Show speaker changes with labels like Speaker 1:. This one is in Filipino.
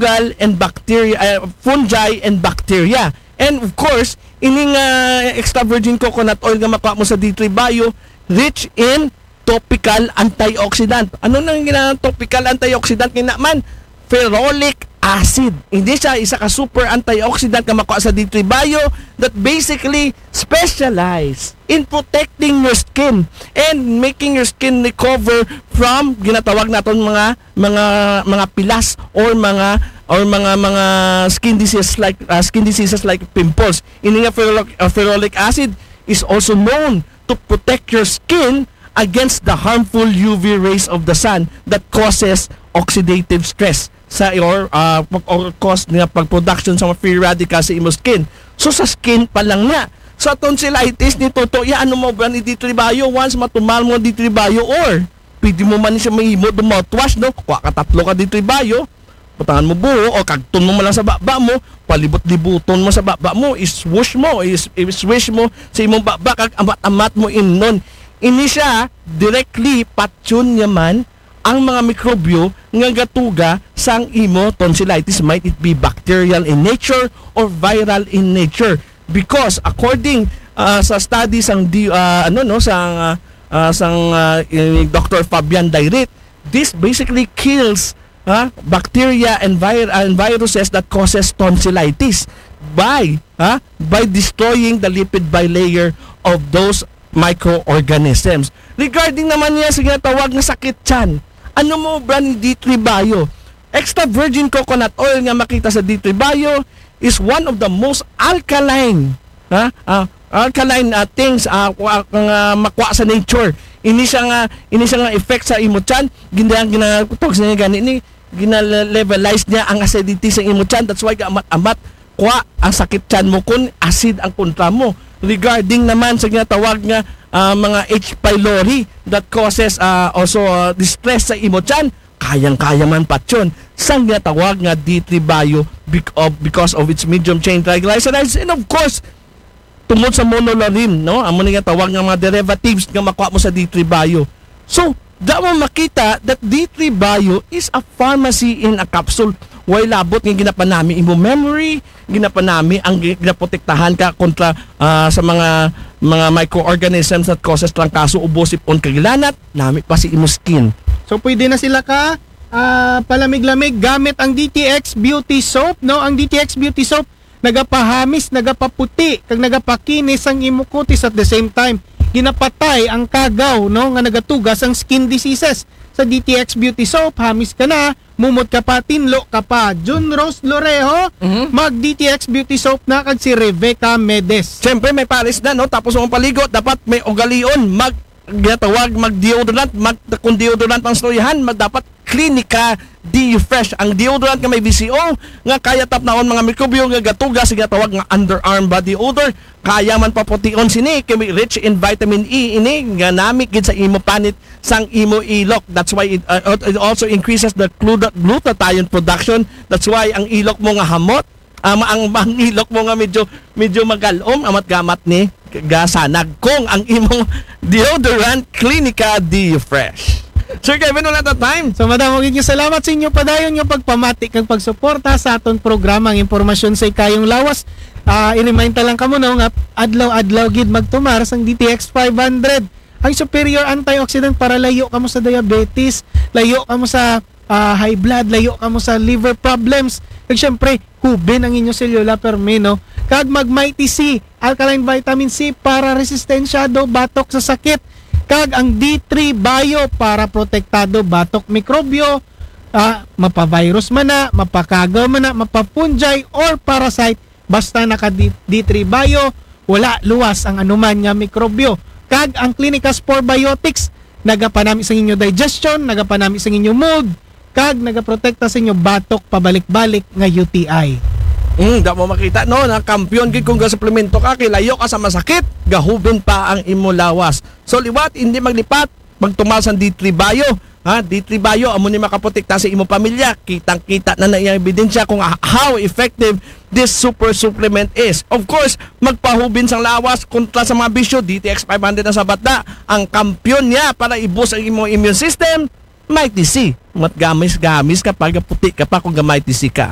Speaker 1: fungi and bacteria. And of course, ining extra virgin coconut oil nga makuha mo sa D3 Bio, rich in topical antioxidant. Ano nang ginang topical antioxidant kinaman? Ferolic acid. Hindi siya isa ka super antioxidant nga makuha sa D3 Bio that basically specialize in protecting your skin and making your skin recover from ginatawag naton mga pilas or mga skin diseases like pimples. Ini nga ferolic acid is also known to protect your skin against the harmful UV rays of the sun that causes oxidative stress sa or cause nga pag-production sa mga free radicals sa imo skin. So sa skin pa lang na. Sa tonsillitis ni Toto, ano mo ba ni D3 Bio once matumal mo D3 Bio or pwede mo man siya mahimo do mouthwash no? Kuha ka 3 ka D3 Bio, putangan mo buo o kagton mo lang sa baba mo, palibot-libuton mo sa baba mo, iswish mo sa imong baba kag amat-amat mo imnon. Ini siya directly patyon yaman ang mga mikrobyo nga gatuga sang imo tonsillitis, might it be bacterial in nature or viral in nature, because according sa studies sang Dr. Fabian Dairit, this basically kills bacteria and viruses that causes tonsillitis by destroying the lipid bilayer of those microorganisms. Regarding naman niya sa ginatawag na sakit tiyan, ano mo brand D3 Bio? Extra virgin coconut oil nga makita sa D3 Bio is one of the most alkaline things makuha sa nature. Ini siya nga effect sa imo tiyan, ginatawag sa niya gani gina-levelize niya ang acidity sa imo tiyan. That's why amat-amat kuha ang sakit tiyan mo kung acid ang kontra mo. Regarding naman sa ginatawag nga mga H. pylori that causes also distress sa imo tiyan, kayang-kaya man patyon sa ginatawag nga D3 Bio because of its medium chain triglycerides, and of course tungod sa monolaurin, no? Amo ni ginatawag nga mga derivatives nga makuha mo sa D3 Bio. So daw makita that D3 Bio is a pharmacy in a capsule. Way labot nga ginapanami imo memory, ginapanami ang ginaprotektahan ka kontra sa mga microorganisms that causes trangkaso, ubo, sipon, kagilanat, nami pa si imo skin.
Speaker 2: So pwede na sila ka palamig-lamig gamit ang DTX Beauty Soap, no? Ang DTX Beauty Soap nagapahamis, nagapaputi, kag nagapakinis ang imo kutis at the same time ginapatay ang kagaw, no, nga nagatugas ang skin diseases. Sa DTX Beauty Soap, hamis ka na, mumot ka pa, tinlo ka pa. Jun Rose Lorejo, mag DTX Beauty Soap na kag si Rebecca Medes.
Speaker 1: Siyempre may pares na, no? Tapos ang paligot, dapat may ugalion, mag-deodorant, kung deodorant ang storyahan, dapat Clinica D-Fresh. Ang deodorant nga may VCO, nga kaya tapnaon mga mikrobyo, nga gatuga, sige tawag nga underarm body odor, kaya man papution sini, kaya rich in vitamin E, ini, nga namik gid sa imo panit, sang imo ilok. That's why it also increases the glutathione production. That's why ang ilok mo nga hamot, ang ilok mo nga medyo magalom, amat gamat ni gasanag kung ang imong deodorant Clinica D-Fresh. Sir Kevin, wala na time.
Speaker 2: So madam, magiging salamat sa inyo padayon yung pagpamati kag pagsuporta sa aton programa ang impormasyon sa kayong lawas. I-remind lang kamo no nga adlaw gid magtumar sang DTX 500. Ang superior antioxidant para layo kamo sa diabetes, layo kamo sa high blood, layo kamo sa liver problems. Kag syempre, hubin ang inyong selula permino. Kag Mighty C, alkaline vitamin C para resistensyado batok sa sakit. Kag ang D3 Bio para protektado batok mikrobyo, mapavirus man na, mapakagaw man na, mapapunjay or parasite, basta naka D3 Bio, wala luwas ang anuman nga mikrobyo. Kag ang Clinica Spore Biotics, nagapanami sa inyo digestion, nagapanami sa inyo mood, kag nagaprotekta sa inyo batok pabalik-balik nga UTI.
Speaker 1: Da mo makita no, na kampiyon gid kung suplemento ka, kilayo ka sa masakit, gahubin pa ang imo lawas. So liwat, hindi maglipat, magtumal sa D3 Bio. D3 Bio amo ni makaprotekta sa imo pamilya. Kitang-kita na iyang ebidensya kung how effective this super supplement is. Of course, magpahubin sang lawas kontra sa mga bisyo, DTX 500 na sabat na. Ang kampiyon niya para i-boost ang imo immune system, Mighty C. Mat gamis kapag puti ka pa kung Mighty C ka.